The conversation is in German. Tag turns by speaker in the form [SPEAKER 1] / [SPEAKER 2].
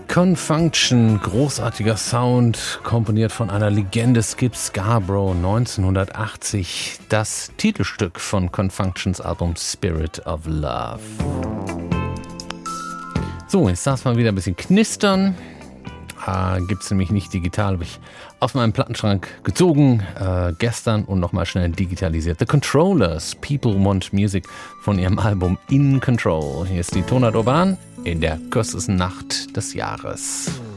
[SPEAKER 1] Confunction, großartiger Sound, komponiert von einer Legende, Skip Scarborough, 1980, das Titelstück von Confunctions Album Spirit of Love. So, jetzt darf es mal wieder ein bisschen knistern. Gibt es nämlich nicht digital, habe ich aus meinem Plattenschrank gezogen, gestern und nochmal schnell digitalisiert. The Controllers, People Want Music von ihrem Album In Control. Hier ist die Tonart Urban in der kürzesten Nacht des Jahres.